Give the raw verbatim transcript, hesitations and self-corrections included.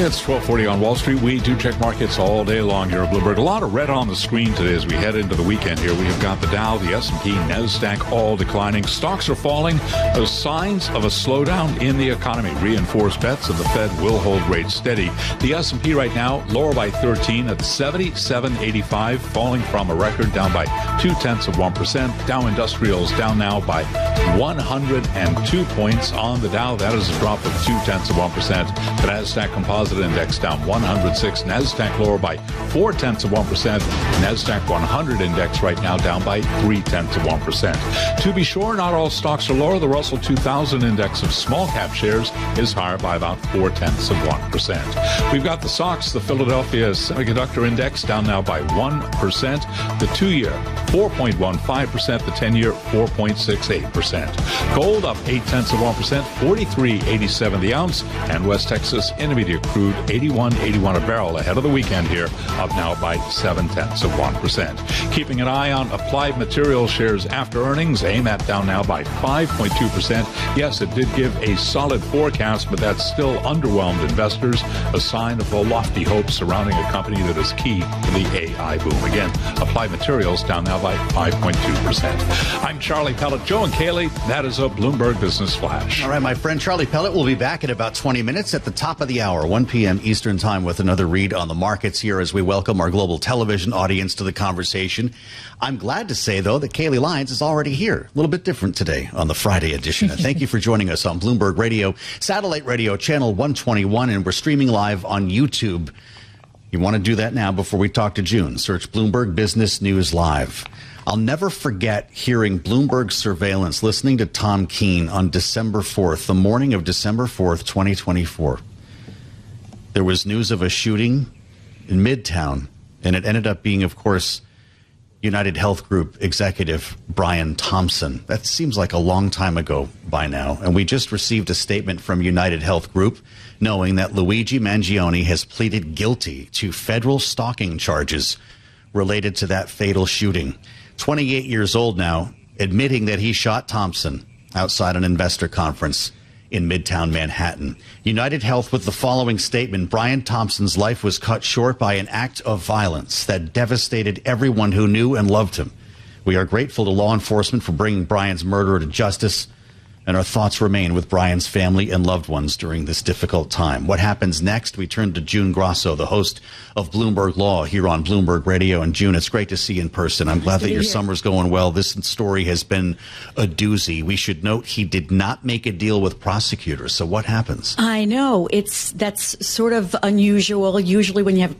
It's twelve forty on Wall Street. We do check markets all day long here at Bloomberg. A lot of red on the screen today as we head into the weekend here. We have got the Dow, the S and P, NASDAQ all declining. Stocks are falling. There's signs of a slowdown in the economy. Reinforced bets and the Fed will hold rates steady. The S and P right now lower by thirteen at seventy-seven eighty-five, falling from a record, down by two-tenths of one percent. Dow Industrials down now by one hundred two points on the Dow. That is a drop of two-tenths of one percent. The NASDAQ Composite Index down one hundred six. NASDAQ lower by four-tenths of one percent. NASDAQ one hundred Index right now down by three-tenths of one percent. To be sure, not all stocks are lower. The Russell two thousand Index of small-cap shares is higher by about four-tenths of one percent. We've got the S O X, the Philadelphia Semiconductor Index, down now by one percent. The two-year, four point one five percent. The ten-year, four point six eight percent. Gold up eight-tenths of one percent, forty-three eighty-seven the ounce. And West Texas Intermediate crude, eighty-one eighty-one a barrel ahead of the weekend here, up now by seven-tenths of one percent. Keeping an eye on Applied Materials shares after earnings. A M A T down now by five point two percent. Yes, it did give a solid forecast, but that still underwhelmed investors, a sign of the lofty hopes surrounding a company that is key to the A I boom. Again, Applied Materials down now by five point two percent. I'm Charlie Pellet. Joe and Kaylee, that is a Bloomberg Business Flash. All right, my friend Charlie Pellet will be back in about twenty minutes at the top of the hour, one p.m. Eastern Time, with another read on the markets here as we welcome our global television audience to the conversation. I'm glad to say, though, that Kaylee Lyons is already here. A little bit different today on the Friday edition. Thank you for joining us on Bloomberg Radio, Satellite Radio, Channel one twenty-one, and we're streaming live on YouTube. You want to do that now before we talk to June. Search Bloomberg Business News Live. I'll never forget hearing Bloomberg surveillance, listening to Tom Keene on December fourth, the morning of December fourth, twenty twenty-four. There was news of a shooting in Midtown, and it ended up being, of course, United Health Group executive Brian Thompson. That seems like a long time ago by now. And we just received a statement from United Health Group knowing that Luigi Mangione has pleaded guilty to federal stalking charges related to that fatal shooting. twenty-eight years old now, admitting that he shot Thompson outside an investor conference in Midtown Manhattan. United Health with the following statement: Brian Thompson's life was cut short by an act of violence that devastated everyone who knew and loved him. We are grateful to law enforcement for bringing Brian's murderer to justice, and our thoughts remain with Brian's family and loved ones during this difficult time. What happens next? We turn to June Grosso, the host of Bloomberg Law here on Bloomberg Radio. And June, it's great to see you in person. I'm glad that your summer's going well. This story has been a doozy. We should note he did not make a deal with prosecutors. So what happens? I know. It's that's sort of unusual. Usually when you have